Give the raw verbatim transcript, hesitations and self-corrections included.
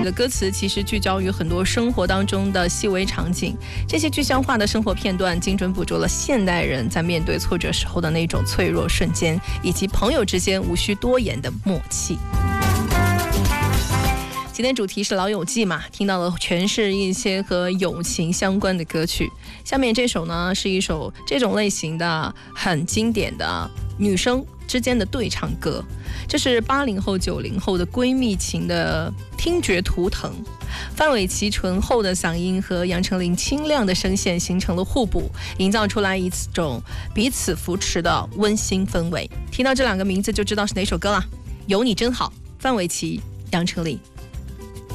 的歌词其实聚焦于很多生活当中的细微场景，这些具象化的生活片段精准捕捉了现代人在面对挫折时候的那种脆弱瞬间，以及朋友之间无需多言的默契。今天主题是老友记嘛，听到了全是一些和友情相关的歌曲。下面这首呢是一首这种类型的很经典的女生之间的对唱歌，这是八零后九零后的闺蜜情的听觉图腾。范玮琪醇厚的嗓音和杨丞琳清亮的声线形成了互补，营造出来一种彼此扶持的温馨氛围。听到这两个名字就知道是哪首歌了，有你真好，范玮琪、杨丞琳。